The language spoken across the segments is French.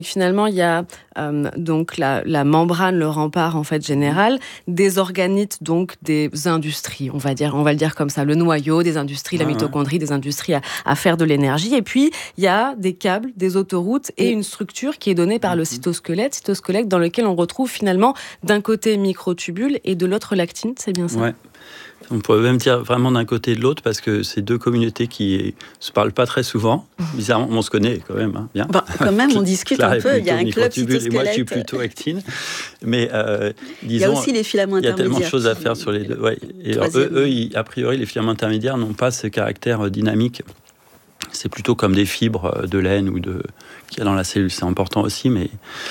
Finalement, il y a donc la membrane, le rempart en fait général, des organites, donc des industries, on va le dire comme ça, le noyau des industries, la mitochondrie, des industries à faire de l'énergie. Et puis, il y a des câbles, des autoroutes et une structure qui est donnée par le cytosquelette dans lequel on retrouve finalement d'un côté microtubules et de l'autre l'actine, c'est bien ça? Ouais. On pourrait même dire vraiment d'un côté et de l'autre, parce que c'est deux communautés qui ne se parlent pas très souvent. Bizarrement, on se connaît quand même, hein, bien. Quand même, on discute un peu. Il y a un club cytosquelette. Et moi, je suis plutôt actine. Mais disons, il y a aussi les filaments intermédiaires. Il y a tellement de choses à faire sur les deux. Ouais. Et alors, a priori, les filaments intermédiaires n'ont pas ce caractère dynamique. C'est plutôt comme des fibres de laine qu'il y a dans la cellule. C'est important aussi, mais...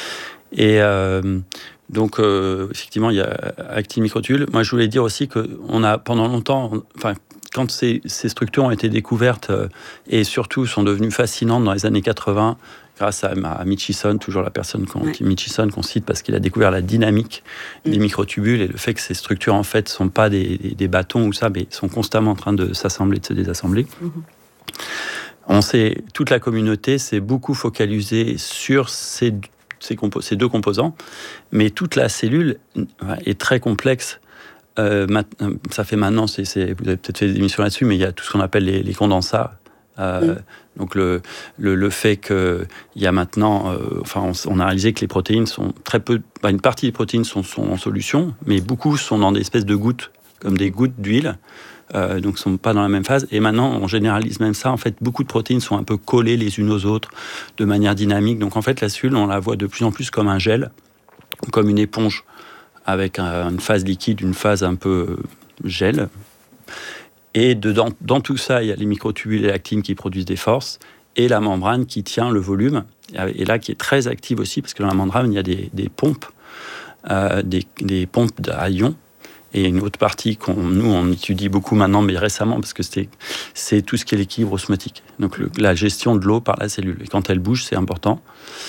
Donc, effectivement, il y a actine microtubule. Moi, je voulais dire aussi qu'on a, pendant longtemps, quand ces structures ont été découvertes et surtout sont devenues fascinantes dans les années 80, grâce à Mitchison, toujours la personne Mitchison qu'on cite parce qu'il a découvert la dynamique des microtubules et le fait que ces structures, en fait, ne sont pas des bâtons ou ça, mais sont constamment en train de s'assembler, de se désassembler. Toute la communauté s'est beaucoup focalisée sur ces deux composants, mais toute la cellule est très complexe. Ça fait maintenant, vous avez peut-être fait des émissions là-dessus, mais il y a tout ce qu'on appelle les condensats. Donc le fait qu'il y a maintenant, on a réalisé que les protéines sont très peu, une partie des protéines sont en solution, mais beaucoup sont dans des espèces de gouttes, comme des gouttes d'huile. Donc ne sont pas dans la même phase. Et maintenant, on généralise même ça. En fait, beaucoup de protéines sont un peu collées les unes aux autres de manière dynamique. Donc en fait, la cellule, on la voit de plus en plus comme un gel, comme une éponge, avec une phase liquide, une phase un peu gel. Et dans tout ça, il y a les microtubules et l'actine qui produisent des forces, et la membrane qui tient le volume, et là qui est très active aussi, parce que dans la membrane, il y a des pompes, des pompes à ions. Et une autre partie on étudie beaucoup maintenant, mais récemment, parce que c'est tout ce qui est l'équilibre osmotique. Donc la gestion de l'eau par la cellule. Et quand elle bouge, c'est important.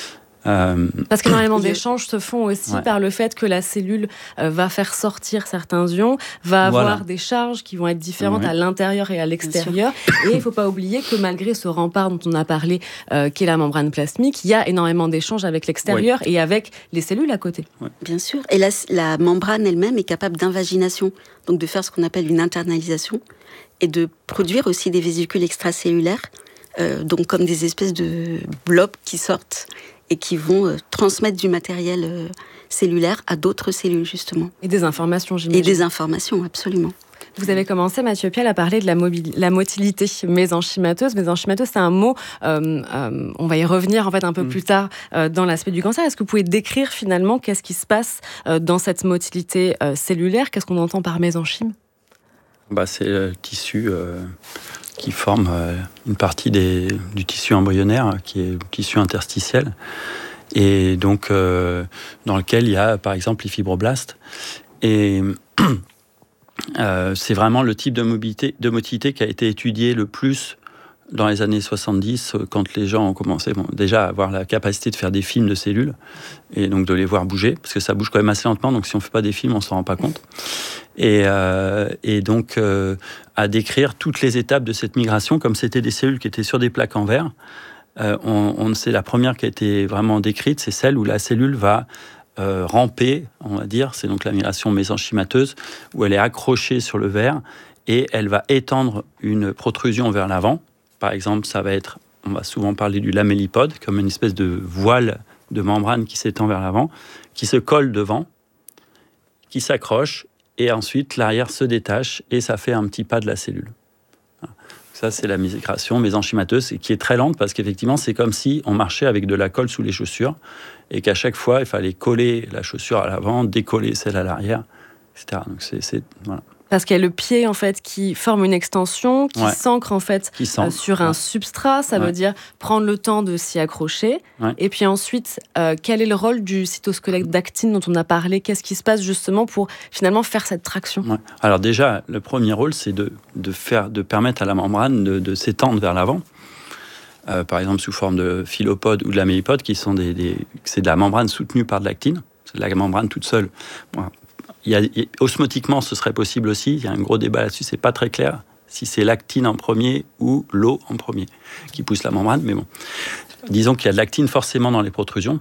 Parce qu'énormément d'échanges se font aussi par le fait que la cellule va faire sortir certains ions, va avoir des charges qui vont être différentes à l'intérieur et à l'extérieur. Et il ne faut pas oublier que malgré ce rempart dont on a parlé, qui est la membrane plasmique, il y a énormément d'échanges avec l'extérieur et avec les cellules à côté. Bien sûr. Et la membrane elle-même est capable d'invagination, donc de faire ce qu'on appelle une internalisation, et de produire aussi des vésicules extracellulaires, donc comme des espèces de blobs qui sortent et qui vont transmettre du matériel cellulaire à d'autres cellules, justement. Et des informations, j'imagine. Et des informations, absolument. Vous avez commencé, Mathieu Pial, à parler de la motilité mésenchymateuse. Mésenchymateuse, c'est un mot, on va y revenir en fait un peu plus tard dans l'aspect du cancer. Est-ce que vous pouvez décrire finalement qu'est-ce qui se passe dans cette motilité cellulaire? Qu'est-ce qu'on entend par mésenchyme? C'est le tissu qui forme une partie du tissu embryonnaire, qui est le tissu interstitiel, et donc dans lequel il y a par exemple les fibroblastes. Et c'est vraiment le type de motilité qui a été étudié le plus dans les années 70, quand les gens ont commencé déjà à avoir la capacité de faire des films de cellules, et donc de les voir bouger, parce que ça bouge quand même assez lentement, donc si on ne fait pas des films, on ne s'en rend pas compte. Et donc à décrire toutes les étapes de cette migration, comme c'était des cellules qui étaient sur des plaques en verre. C'est la première qui a été vraiment décrite, c'est celle où la cellule va ramper, on va dire, c'est donc la migration mésenchymateuse, où elle est accrochée sur le verre, et elle va étendre une protrusion vers l'avant. Par exemple, on va souvent parler du lamellipode, comme une espèce de voile de membrane qui s'étend vers l'avant, qui se colle devant, qui s'accroche, et ensuite l'arrière se détache, et ça fait un petit pas de la cellule. Ça, c'est la migration mésenchymateuse, qui est très lente, parce qu'effectivement, c'est comme si on marchait avec de la colle sous les chaussures, et qu'à chaque fois, il fallait coller la chaussure à l'avant, décoller celle à l'arrière, etc. Donc voilà. Parce qu'il y a le pied en fait qui forme une extension, qui s'ancre en fait sur un substrat, ça veut dire prendre le temps de s'y accrocher. Et puis ensuite, quel est le rôle du cytosquelette d'actine dont on a parlé? Qu'est-ce qui se passe justement pour finalement faire cette traction? Alors déjà, le premier rôle, c'est de permettre à la membrane de s'étendre vers l'avant. Par exemple sous forme de phyllopodes ou de lamellipode, qui sont c'est de la membrane soutenue par de l'actine. C'est de la membrane toute seule. Osmotiquement, ce serait possible aussi. Il y a un gros débat là-dessus, c'est pas très clair si c'est l'actine en premier ou l'eau en premier qui pousse la membrane, mais bon. Disons qu'il y a de l'actine forcément dans les protrusions.